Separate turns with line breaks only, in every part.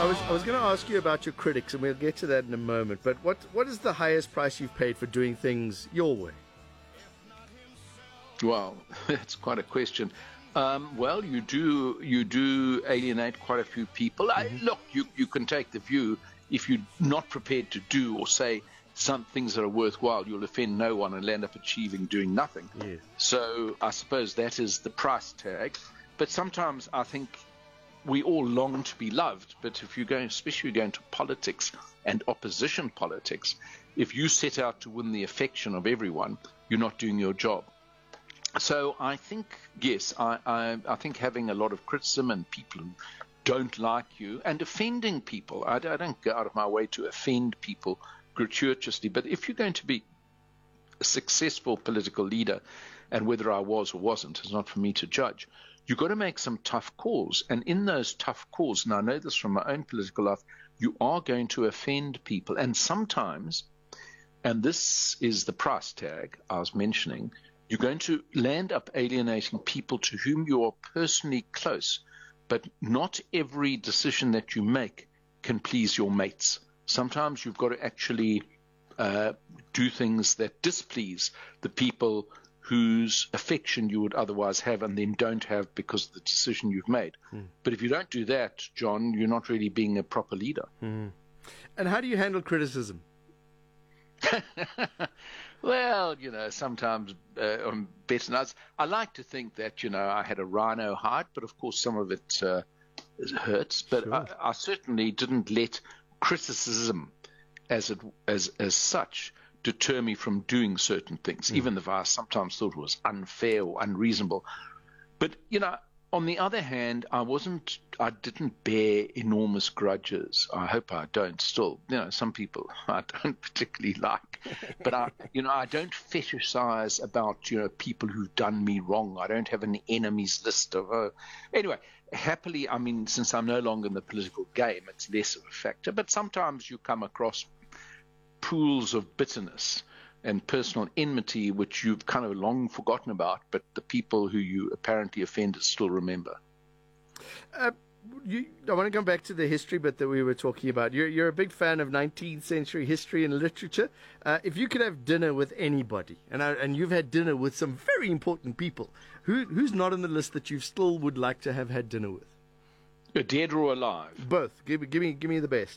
I was going to ask you about your critics, and we'll get to that in a moment. But what is the highest price you've paid for doing things your way?
Well, that's quite a question. Well, you do alienate quite a few people. Look, you can take the view, if you're not prepared to do or say some things that are worthwhile, you'll offend no one and end up doing nothing.
Yes.
So I suppose that is the price tag. But sometimes I think we all long to be loved. But if you're going, especially if you're going to politics and opposition politics, if you set out to win the affection of everyone, you're not doing your job. So I think, yes, I think having a lot of criticism and people who don't like you and offending people, I don't go out of my way to offend people gratuitously, but if you're going to be a successful political leader, and whether I was or wasn't is not for me to judge, you've got to make some tough calls. And in those tough calls, and I know this from my own political life, you are going to offend people. And sometimes, and this is the price tag I was mentioning, you're going to land up alienating people to whom you are personally close, but not every decision that you make can please your mates. Sometimes you've got to actually do things that displease the people whose affection you would otherwise have and then don't have because of the decision you've made. But if you don't do that, John, you're not really being a proper leader.
And how do you handle criticism?
Well, sometimes on better nights, I like to think that, I had a rhino heart, but of course some of it hurts. But
Sure.
I certainly didn't let criticism as such deter me from doing certain things, even if I sometimes thought it was unfair or unreasonable. But, on the other hand, I didn't bear enormous grudges. I hope I don't still. Some people I don't particularly like, but I don't fetishize about, people who've done me wrong. I don't have an enemies list of, anyway, happily, since I'm no longer in the political game, it's less of a factor, but sometimes you come across pools of bitterness and personal enmity, which you've kind of long forgotten about, but the people who you apparently offended still remember.
I want to come back to the history bit that we were talking about. You're a big fan of 19th century history and literature. If you could have dinner with anybody, and you've had dinner with some very important people, who's not on the list that you still would like to have had dinner with?
Dead or alive?
Both. Give me the best.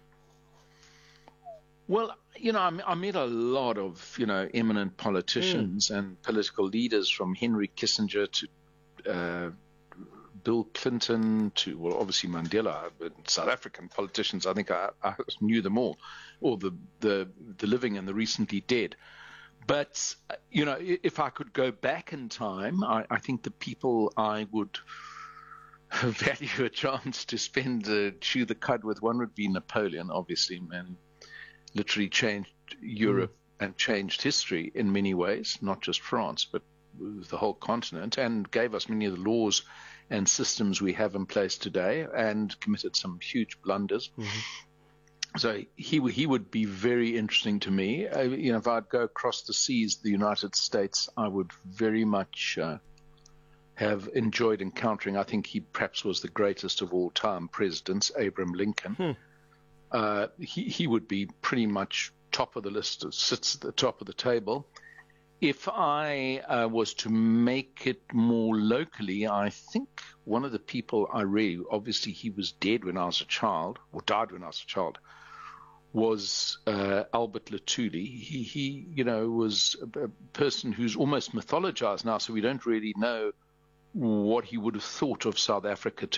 Well, I met a lot of, eminent politicians and political leaders, from Henry Kissinger to Bill Clinton to, well, obviously Mandela. But South African politicians, I think I knew them all the living and the recently dead. But, if I could go back in time, I think the people I would value a chance to chew the cud with, one would be Napoleon, obviously, and literally changed Europe and changed history in many ways, not just France, but the whole continent, and gave us many of the laws and systems we have in place today, and committed some huge blunders. So he would be very interesting to me. If I'd go across the seas, the United States, I would very much have enjoyed encountering, I think he perhaps was the greatest of all time presidents, Abraham Lincoln. He would be pretty much top of the list, sits at the top of the table. If I was to make it more locally, I think one of the people obviously he was dead when I was a child, or died when I was a child, was Albert Lutuli. He was a person who's almost mythologized now, so we don't really know what he would have thought of South Africa